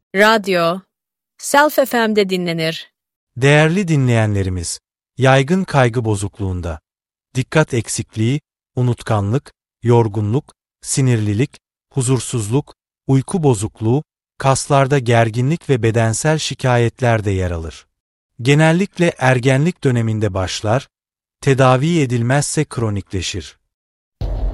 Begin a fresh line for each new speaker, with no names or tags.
Radyo, Self FM'de dinlenir.
Değerli dinleyenlerimiz, yaygın kaygı bozukluğunda, dikkat eksikliği, unutkanlık, yorgunluk, sinirlilik, huzursuzluk, uyku bozukluğu, kaslarda gerginlik ve bedensel şikayetler de yer alır. Genellikle ergenlik döneminde başlar, tedavi edilmezse kronikleşir.